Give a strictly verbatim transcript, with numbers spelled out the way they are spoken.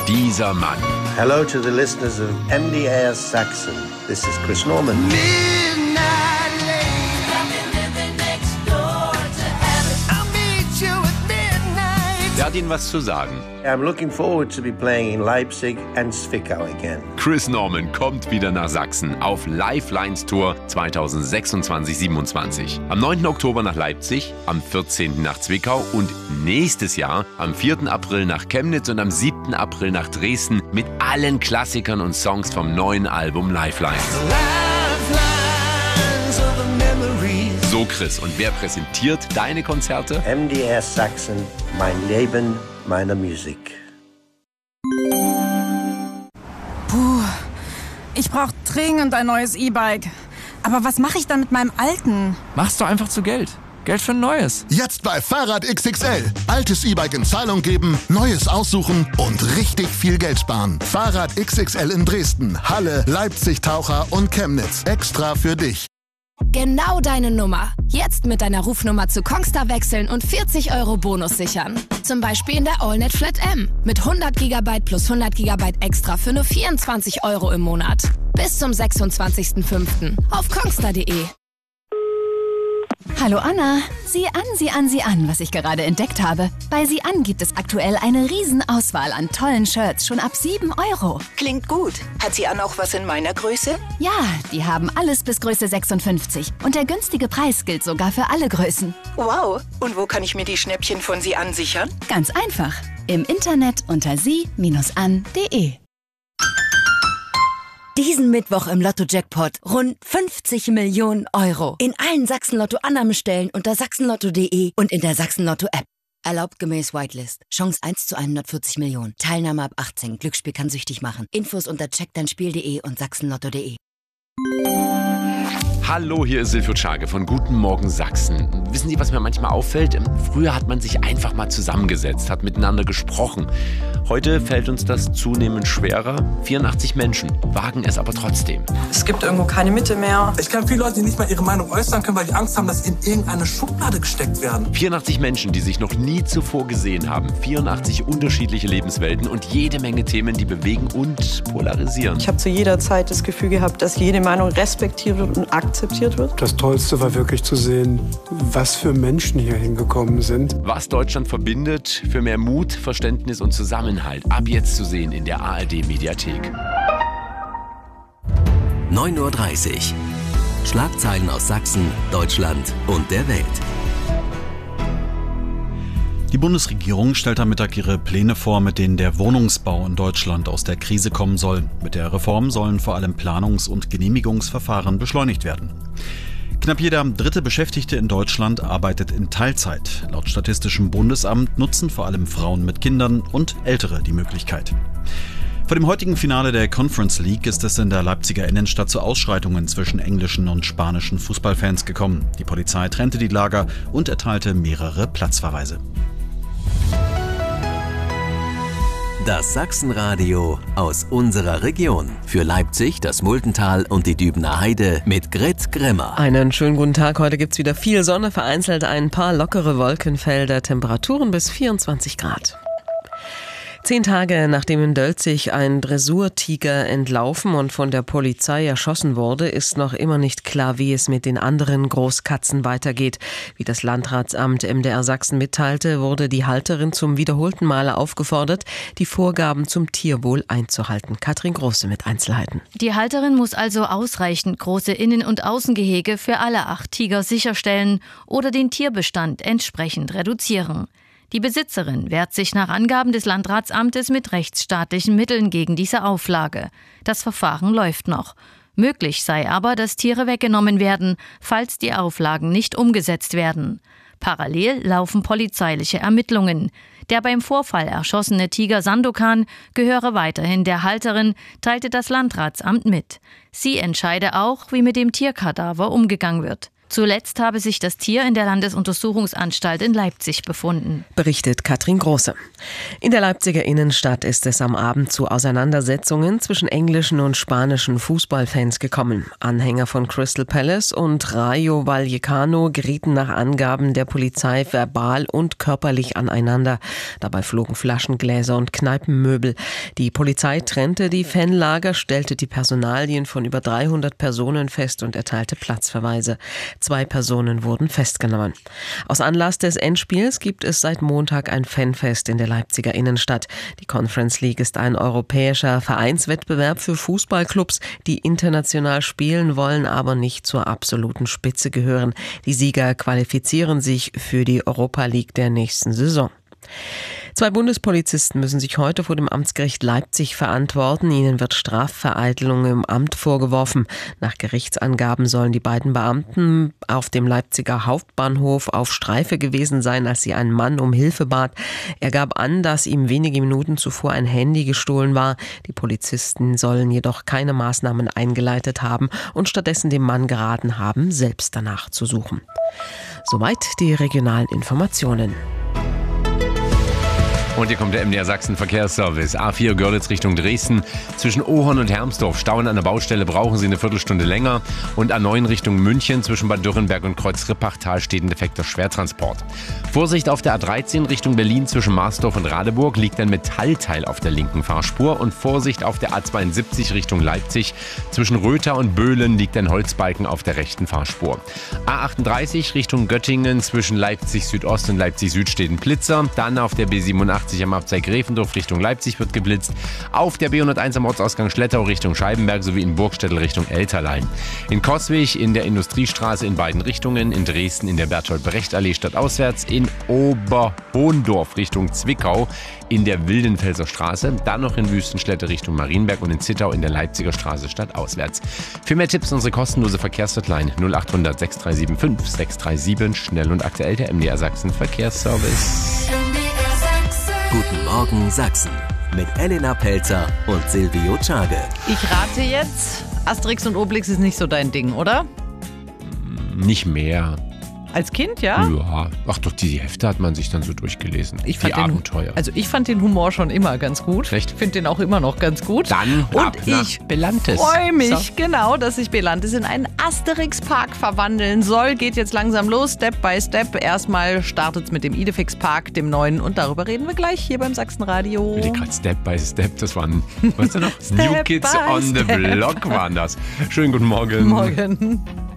dieser Mann. Hello to the listeners of M D R Sachsen. This is Chris Norman. Er hat Ihnen was zu sagen. I'm looking forward to be playing in Leipzig and Zwickau again. Chris Norman kommt wieder nach Sachsen auf Lifelines Tour zwanzig sechsundzwanzig siebenundzwanzig. Am neunten Oktober nach Leipzig, am vierzehnten nach Zwickau und nächstes Jahr am vierten April nach Chemnitz und am siebten April nach Dresden mit allen Klassikern und Songs vom neuen Album Lifelines. So Chris, und wer präsentiert deine Konzerte? M D R Sachsen, mein Leben, meine Musik. Puh, ich brauche dringend ein neues E-Bike. Aber was mache ich dann mit meinem alten? Mach's doch einfach zu Geld. Geld für ein neues. Jetzt bei Fahrrad X X L. Altes E-Bike in Zahlung geben, neues aussuchen und richtig viel Geld sparen. Fahrrad X X L in Dresden, Halle, Leipzig, Taucher und Chemnitz. Extra für dich. Genau deine Nummer. Jetzt mit deiner Rufnummer zu Kongstar wechseln und vierzig Euro Bonus sichern. Zum Beispiel in der AllNet Flat M. Mit hundert Gigabyte plus hundert Gigabyte extra für nur vierundzwanzig Euro im Monat. Bis zum sechsundzwanzigsten fünften auf kongstar punkt de. Hallo Anna, sieh an, sieh an, sieh an, was ich gerade entdeckt habe. Bei Sieh an gibt es aktuell eine Riesenauswahl an tollen Shirts, schon ab sieben Euro. Klingt gut. Hat Sieh an auch was in meiner Größe? Ja, die haben alles bis Größe sechsundfünfzig. Und der günstige Preis gilt sogar für alle Größen. Wow. Und wo kann ich mir die Schnäppchen von Sieh an sichern? Ganz einfach. Im Internet unter sie an punkt de. Diesen Mittwoch im Lotto-Jackpot rund fünfzig Millionen Euro. In allen Sachsen-Lotto-Annahmestellen unter sachsenlotto punkt de und in der Sachsen-Lotto-App. Erlaubt gemäß Whitelist. Chance eins zu hundertvierzig Millionen. Teilnahme ab achtzehn. Glücksspiel kann süchtig machen. Infos unter check dein spiel punkt de und sachsenlotto punkt de. Hallo, hier ist Silvio Czage von Guten Morgen Sachsen. Wissen Sie, was mir manchmal auffällt? Früher hat man sich einfach mal zusammengesetzt, hat miteinander gesprochen. Heute fällt uns das zunehmend schwerer. vierundachtzig Menschen wagen es aber trotzdem. Es gibt irgendwo keine Mitte mehr. Ich kenne viele Leute, die nicht mal ihre Meinung äußern können, weil die Angst haben, dass sie in irgendeine Schublade gesteckt werden. vierundachtzig Menschen, die sich noch nie zuvor gesehen haben. vierundachtzig unterschiedliche Lebenswelten und jede Menge Themen, die bewegen und polarisieren. Ich habe zu jeder Zeit das Gefühl gehabt, dass jede Meinung respektiert und akzeptiert wird. Das Tollste war wirklich zu sehen, was für Menschen hier hingekommen sind. Was Deutschland verbindet, für mehr Mut, Verständnis und Zusammenhalt. Ab jetzt zu sehen in der A R D-Mediathek. neun Uhr dreißig. Schlagzeilen aus Sachsen, Deutschland und der Welt. Die Bundesregierung stellt am Mittag ihre Pläne vor, mit denen der Wohnungsbau in Deutschland aus der Krise kommen soll. Mit der Reform sollen vor allem Planungs- und Genehmigungsverfahren beschleunigt werden. Knapp jeder dritte Beschäftigte in Deutschland arbeitet in Teilzeit. Laut Statistischem Bundesamt nutzen vor allem Frauen mit Kindern und Ältere die Möglichkeit. Vor dem heutigen Finale der Conference League ist es in der Leipziger Innenstadt zu Ausschreitungen zwischen englischen und spanischen Fußballfans gekommen. Die Polizei trennte die Lager und erteilte mehrere Platzverweise. Das Sachsenradio aus unserer Region. Für Leipzig, das Muldental und die Dübener Heide mit Grit Grimmer. Einen schönen guten Tag. Heute gibt's wieder viel Sonne, vereinzelt ein paar lockere Wolkenfelder, Temperaturen bis vierundzwanzig Grad. Zehn Tage nachdem in Dölzig ein Dressurtiger entlaufen und von der Polizei erschossen wurde, ist noch immer nicht klar, wie es mit den anderen Großkatzen weitergeht. Wie das Landratsamt M D R Sachsen mitteilte, wurde die Halterin zum wiederholten Male aufgefordert, die Vorgaben zum Tierwohl einzuhalten. Katrin Große mit Einzelheiten. Die Halterin muss also ausreichend große Innen- und Außengehege für alle acht Tiger sicherstellen oder den Tierbestand entsprechend reduzieren. Die Besitzerin wehrt sich nach Angaben des Landratsamtes mit rechtsstaatlichen Mitteln gegen diese Auflage. Das Verfahren läuft noch. Möglich sei aber, dass Tiere weggenommen werden, falls die Auflagen nicht umgesetzt werden. Parallel laufen polizeiliche Ermittlungen. Der beim Vorfall erschossene Tiger Sandokan gehöre weiterhin der Halterin, teilte das Landratsamt mit. Sie entscheide auch, wie mit dem Tierkadaver umgegangen wird. Zuletzt habe sich das Tier in der Landesuntersuchungsanstalt in Leipzig befunden. Berichtet Katrin Große. In der Leipziger Innenstadt ist es am Abend zu Auseinandersetzungen zwischen englischen und spanischen Fußballfans gekommen. Anhänger von Crystal Palace und Rayo Vallecano gerieten nach Angaben der Polizei verbal und körperlich aneinander. Dabei flogen Flaschengläser und Kneipenmöbel. Die Polizei trennte die Fanlager, stellte die Personalien von über dreihundert Personen fest und erteilte Platzverweise. Zwei Personen wurden festgenommen. Aus Anlass des Endspiels gibt es seit Montag ein Fanfest in der Leipziger Innenstadt. Die Conference League ist ein europäischer Vereinswettbewerb für Fußballclubs, die international spielen wollen, aber nicht zur absoluten Spitze gehören. Die Sieger qualifizieren sich für die Europa League der nächsten Saison. Zwei Bundespolizisten müssen sich heute vor dem Amtsgericht Leipzig verantworten. Ihnen wird Strafvereitelung im Amt vorgeworfen. Nach Gerichtsangaben sollen die beiden Beamten auf dem Leipziger Hauptbahnhof auf Streife gewesen sein, als sie einen Mann um Hilfe bat. Er gab an, dass ihm wenige Minuten zuvor ein Handy gestohlen war. Die Polizisten sollen jedoch keine Maßnahmen eingeleitet haben und stattdessen dem Mann geraten haben, selbst danach zu suchen. Soweit die regionalen Informationen. Und hier kommt der M D R Sachsen Verkehrsservice. A vier Görlitz Richtung Dresden. Zwischen Ohorn und Hermsdorf stauen an der Baustelle, brauchen Sie eine Viertelstunde länger. Und A neun Richtung München zwischen Bad Dürrenberg und Kreuz-Rippachtal steht ein defekter Schwertransport. Vorsicht auf der A dreizehn Richtung Berlin zwischen Marsdorf und Radeburg liegt ein Metallteil auf der linken Fahrspur. Und Vorsicht auf der A zweiundsiebzig Richtung Leipzig zwischen Röther und Böhlen liegt ein Holzbalken auf der rechten Fahrspur. A achtunddreißig Richtung Göttingen zwischen Leipzig Südost und Leipzig Süd steht ein Blitzer. Dann auf der B siebenundachtzig am Abzweig Gräfendorf Richtung Leipzig wird geblitzt. Auf der B hunderteins am Ortsausgang Schlettau Richtung Scheibenberg sowie in Burgstädtel Richtung Elterlein. In Coswig in der Industriestraße in beiden Richtungen. In Dresden in der Bertolt-Brecht-Allee stadtauswärts. In Oberhohndorf Richtung Zwickau in der Wildenfelser Straße. Dann noch in Wüstenstädte Richtung Marienberg und in Zittau in der Leipziger Straße stadtauswärts. Für mehr Tipps unsere kostenlose Verkehrshotline null achthundert sechs drei sieben fünf sechs drei sieben. Schnell und aktuell der M D R Sachsen Verkehrsservice. Guten Morgen Sachsen mit Elena Pelzer und Silvio Czage. Ich rate jetzt, Asterix und Obelix ist nicht so dein Ding, oder? Nicht mehr. Als Kind, ja? Ja. Ach doch, die Hefte hat man sich dann so durchgelesen. Ich fand die den, Abenteuer. Also ich fand den Humor schon immer ganz gut. Echt? Finde den auch immer noch ganz gut. Dann Und ab ich nach Belantes. freue mich, So. genau, dass sich Belantes in einen Asterix-Park verwandeln soll. Geht jetzt langsam los, Step by Step. Erstmal startet es mit dem Idefix-Park, dem neuen. Und darüber reden wir gleich hier beim Sachsenradio. Ich gerade Step by Step, das waren, weißt du noch? Step New Kids by on the Step. Block waren das. Schönen guten Morgen. Morgen.